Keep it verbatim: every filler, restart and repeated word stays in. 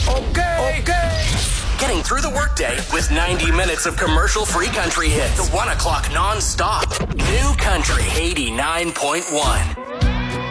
Okay, okay. Getting through the workday with ninety minutes of commercial-free country hits. The one o'clock non-stop. New Country eighty-nine point one.